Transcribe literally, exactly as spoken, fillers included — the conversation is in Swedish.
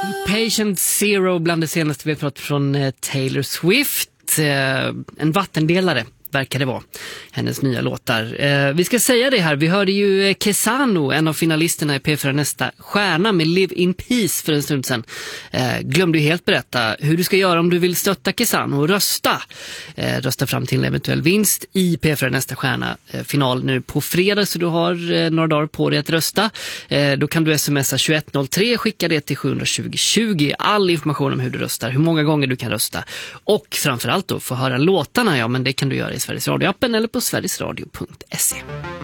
Patient Zero bland det senaste vi har pratat från eh, Taylor Swift. Eh, en vattendelare verkar det vara, hennes nya låtar. Eh, vi ska säga det här, vi hörde ju eh, Kesano, en av finalisterna i P fyra Nästa stjärna med Live in Peace för en stund sedan. Eh, glömde ju helt berätta hur du ska göra om du vill stötta Kesano och rösta. Eh, rösta fram till en eventuell vinst i P fyra Nästa stjärna eh, final nu på fredag, så du har eh, några dagar på dig att rösta. Eh, då kan du smsa tjugoett noll tre, skicka det till sju tjugo tjugo. All information om hur du röstar, hur många gånger du kan rösta och framförallt då få höra låtarna, ja men det kan du göra i Sveriges Radio-appen eller på sverigesradio punkt se.